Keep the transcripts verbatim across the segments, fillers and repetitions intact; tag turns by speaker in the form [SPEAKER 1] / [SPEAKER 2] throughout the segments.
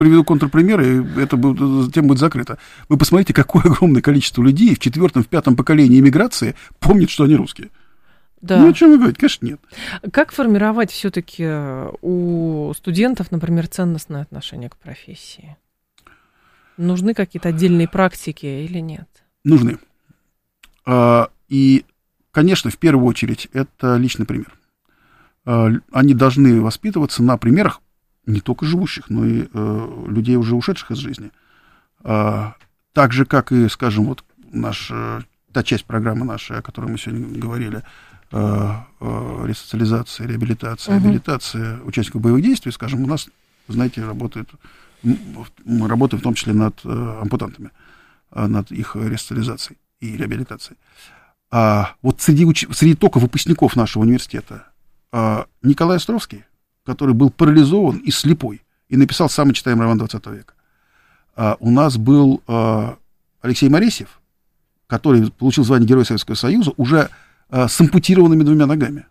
[SPEAKER 1] приведу контрпример, и это будет, тема будет закрыта. Вы посмотрите, какое огромное количество людей в четвертом, в пятом поколении эмиграции помнит, что они русские.
[SPEAKER 2] Да.
[SPEAKER 1] Ну, о чем вы говорите? Конечно, нет.
[SPEAKER 2] Как формировать все-таки у студентов, например, ценностное отношение к профессии? Нужны какие-то отдельные практики или нет?
[SPEAKER 1] Нужны. И, конечно, в первую очередь, это личный пример. Они должны воспитываться на примерах не только живущих, но и э, людей, уже ушедших из жизни. А, так же, как и, скажем, вот наша, та часть программы нашей, о которой мы сегодня говорили, э, э, ресоциализация, реабилитация,
[SPEAKER 2] угу.
[SPEAKER 1] абилитация участников боевых действий, скажем, у нас, знаете, работает, мы работаем в том числе над э, ампутантами, э, над их ресоциализацией и реабилитацией. А вот среди, уч... среди только выпускников нашего университета э, Николай Островский, который был парализован и слепой, и написал самый читаемый роман двадцатого века. А у нас был а, Алексей Моресьев, который получил звание Героя Советского Союза уже а, с ампутированными двумя ногами.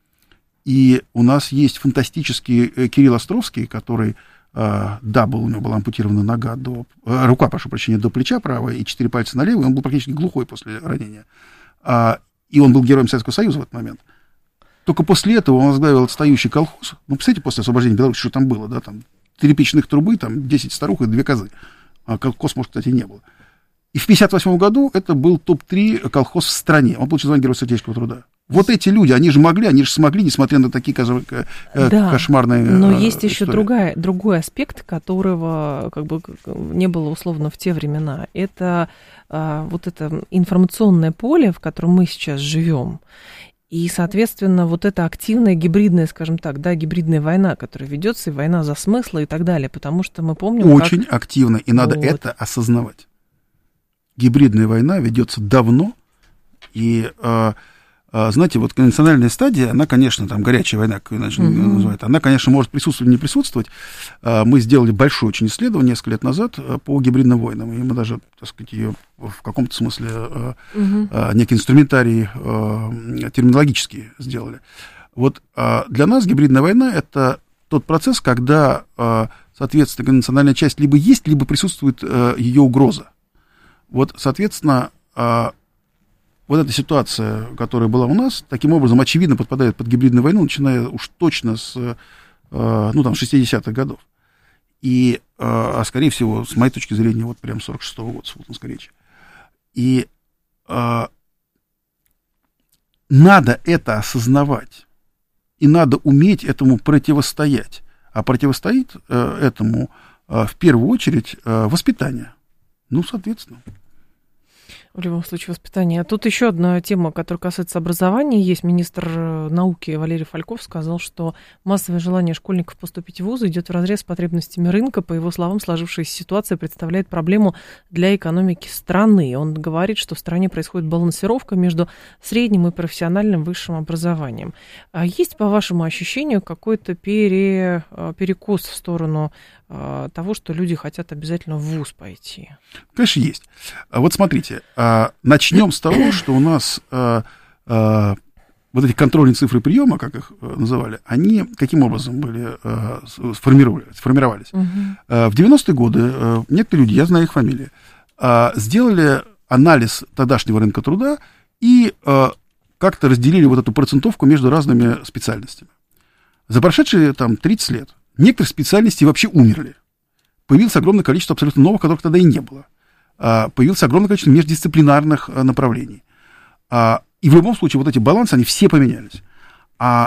[SPEAKER 1] И у нас есть фантастический э, Кирилл Островский, который, а, да, был, у него была ампутирована нога до, а, рука, прошу прощения, до плеча правая и четыре пальца на левый, он был практически глухой после ранения. А, и он был Героем Советского Союза в этот момент. Только после этого он возглавил отстающий колхоз. Ну, представляете, после освобождения Беларуси, что там было, да, там три печных трубы, там десять старух и две козы. А колхоз, может, кстати, не было. И в пятьдесят восьмом году это был топ три колхоз в стране. Он получил звание Героя Советского труда. Вот эти люди, они же могли, они же смогли, несмотря на такие
[SPEAKER 2] да,
[SPEAKER 1] кошмарные
[SPEAKER 2] но
[SPEAKER 1] э,
[SPEAKER 2] есть еще
[SPEAKER 1] истории.
[SPEAKER 2] другая, другой аспект, которого как бы не было условно в те времена. Это а, вот это информационное поле, в котором мы сейчас живем. И, соответственно, вот эта активная гибридная, скажем так, да, гибридная война, которая ведется, и война за смыслы и так далее, потому что мы помним...
[SPEAKER 1] Очень
[SPEAKER 2] как...
[SPEAKER 1] активно, и надо вот. это осознавать. Гибридная война ведется давно, и, а, а, знаете, вот конвенциональная стадия, она, конечно, там, горячая война, как иначе mm-hmm. называют, она, конечно, может присутствовать или не присутствовать. А, мы сделали большое очень исследование несколько лет назад по гибридным войнам, и мы даже, так сказать, ее в каком-то смысле mm-hmm. а, некий инструментарий а, терминологический сделали. Вот а, для нас гибридная война — это тот процесс, когда, а, соответственно, конвенциональная часть либо есть, либо присутствует а, ее угроза. Вот, соответственно, а, вот эта ситуация, которая была у нас, таким образом, очевидно, подпадает под гибридную войну, начиная уж точно с, а, ну, там, шестидесятых годов. И, а, скорее всего, с моей точки зрения, вот прям сорок шестого года, с Фултонской речи. И а, надо это осознавать, и надо уметь этому противостоять. А противостоит а, этому а, в первую очередь а, воспитание. Ну, соответственно.
[SPEAKER 2] В любом случае, воспитание. А тут еще одна тема, которая касается образования. Есть министр науки Валерий Фальков сказал, что массовое желание школьников поступить в вузы идет вразрез с потребностями рынка. По его словам, сложившаяся ситуация представляет проблему для экономики страны. Он говорит, что в стране происходит балансировка между средним и профессиональным высшим образованием. А есть, по вашему ощущению, какой-то пере, перекос в сторону того, что люди хотят обязательно в вуз пойти?
[SPEAKER 1] Конечно, есть. Вот смотрите, начнем с того, что у нас вот эти контрольные цифры приема, как их называли, они каким образом были сформировались? сформировались? Угу. В девяностые годы некоторые люди, я знаю их фамилии, сделали анализ тогдашнего рынка труда и как-то разделили вот эту процентовку между разными специальностями. За прошедшие там тридцать лет некоторые специальности вообще умерли. Появилось огромное количество абсолютно новых, которых тогда и не было. Появилось огромное количество междисциплинарных направлений. И в любом случае вот эти балансы, они все поменялись. А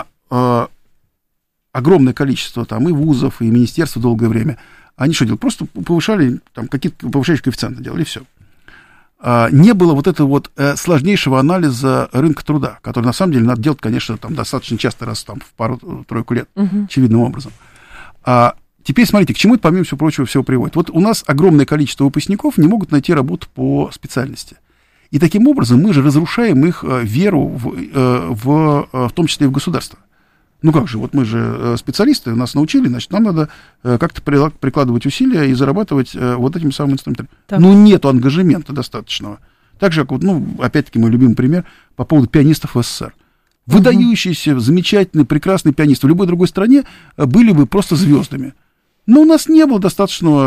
[SPEAKER 1] огромное количество там и вузов, и министерств долгое время, они что делали? Просто повышали, там, какие-то повышающие коэффициенты делали, и все. Не было вот этого вот сложнейшего анализа рынка труда, который, на самом деле, надо делать, конечно, там, достаточно часто, раз там, в пару-тройку лет, uh-huh. очевидным образом. А теперь смотрите, к чему это, помимо всего прочего, всего приводит. Вот у нас огромное количество выпускников не могут найти работу по специальности. И таким образом мы же разрушаем их веру, в, в, в том числе и в государство. Ну как же, вот мы же специалисты, нас научили, значит, нам надо как-то прикладывать усилия и зарабатывать вот этим самым инструментом. Так. Ну, нету ангажемента достаточного. Так же, как вот, ну, опять-таки, мой любимый пример по поводу пианистов в СССР. Выдающиеся, замечательные, прекрасные пианисты в любой другой стране были бы просто звездами. Но у нас не было достаточного